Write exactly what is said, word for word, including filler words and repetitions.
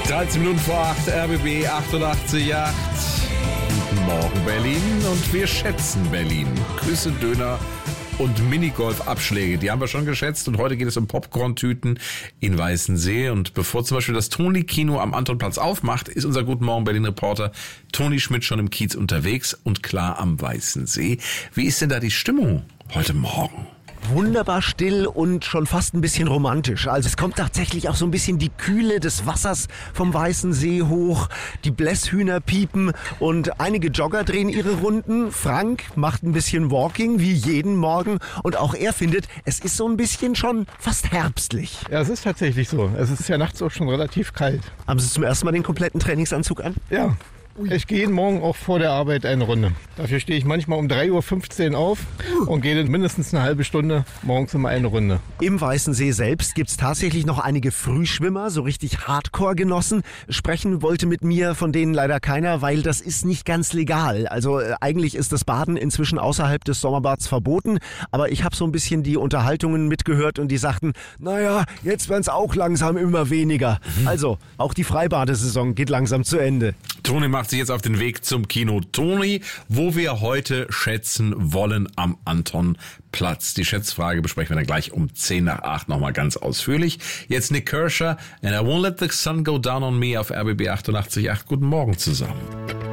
dreizehn Minuten vor acht, R B B achtundachtzig Komma acht. Guten Morgen Berlin und wir schätzen Berlin. Küsse, Döner und Minigolf-Abschläge, die haben wir schon geschätzt und heute geht es um Popcorn-Tüten in Weißensee. Und bevor zum Beispiel das Toni-Kino am Antonplatz aufmacht, ist unser Guten Morgen Berlin-Reporter Toni Schmidt schon im Kiez unterwegs und klar am Weißensee. Wie ist denn da die Stimmung heute Morgen? Wunderbar still und schon fast ein bisschen romantisch. Also es kommt tatsächlich auch so ein bisschen die Kühle des Wassers vom Weißen See hoch. Die Blässhühner piepen und einige Jogger drehen ihre Runden. Frank macht ein bisschen Walking wie jeden Morgen und auch er findet, es ist so ein bisschen schon fast herbstlich. Ja, es ist tatsächlich so. Es ist ja nachts auch schon relativ kalt. Haben Sie zum ersten Mal den kompletten Trainingsanzug an? Ja. Ich gehe jeden Morgen auch vor der Arbeit eine Runde. Dafür stehe ich manchmal um drei Uhr fünfzehn auf und gehe mindestens eine halbe Stunde morgens immer eine Runde. Im Weißen See selbst gibt es tatsächlich noch einige Frühschwimmer, so richtig Hardcore-Genossen. Sprechen wollte mit mir von denen leider keiner, weil das ist nicht ganz legal. Also äh, eigentlich ist das Baden inzwischen außerhalb des Sommerbads verboten. Aber ich habe so ein bisschen die Unterhaltungen mitgehört und die sagten, naja, jetzt werden es auch langsam immer weniger. Mhm. Also, auch die Freibadesaison geht langsam zu Ende. Toni macht sich jetzt auf den Weg zum Kino Toni, wo wir heute schätzen wollen am Antonplatz. Die Schätzfrage besprechen wir dann gleich um zehn nach acht nochmal ganz ausführlich. Jetzt Nick Kershaw and I Won't Let the Sun Go Down on Me auf R B B achtundachtzig Komma acht. Guten Morgen zusammen.